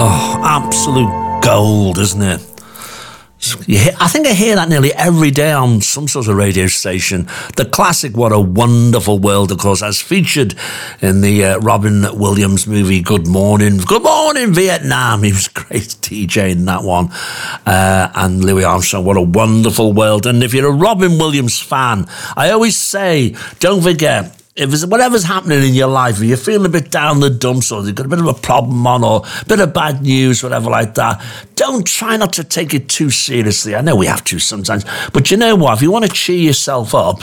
Oh, absolute gold, isn't it? I think I hear that nearly every day on some sort of radio station. The classic What a Wonderful World, of course, as featured in the Robin Williams movie Good Morning Vietnam. He was a great DJ in that one. And Louis Armstrong, What a Wonderful World. And if you're a Robin Williams fan, I always say, don't forget, if there's whatever's happening in your life, if you're feeling a bit down the dumps or you've got a bit of a problem on or a bit of bad news, whatever like that, don't try not to take it too seriously. I know we have to sometimes, but you know what? If you want to cheer yourself up,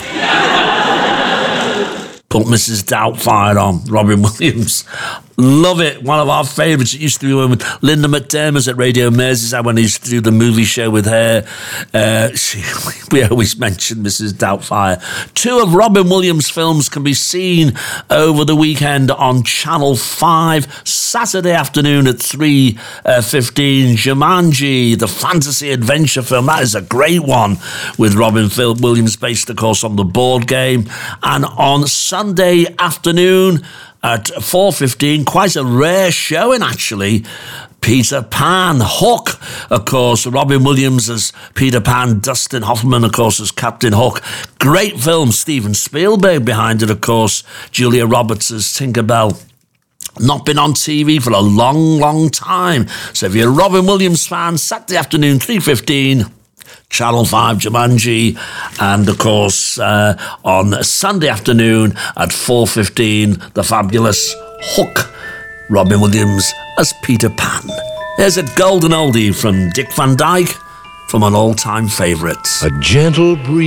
put Mrs. Doubtfire on, Robin Williams. Love it. One of our favourites. It used to be with Linda McDermott at Radio Merseyside when he used to do the movie show with her. We always mention Mrs. Doubtfire. 2 of Robin Williams' films can be seen over the weekend on Channel 5. Saturday afternoon at 3:15. Jumanji, the fantasy adventure film. That is a great one with Robin Williams, based, of course, on the board game. And on Sunday afternoon at 4:15, quite a rare showing, actually. Peter Pan, Hook, of course, Robin Williams as Peter Pan, Dustin Hoffman, of course, as Captain Hook. Great film, Steven Spielberg behind it, of course, Julia Roberts as Tinkerbell. Not been on TV for a long, long time. So if you're a Robin Williams fan, Saturday afternoon, 3:15, Channel 5, Jumanji, and of course on Sunday afternoon at 4:15, the fabulous Hook, Robin Williams as Peter Pan. There's a golden oldie from Dick Van Dyke, from an all-time favourite. A gentle breeze.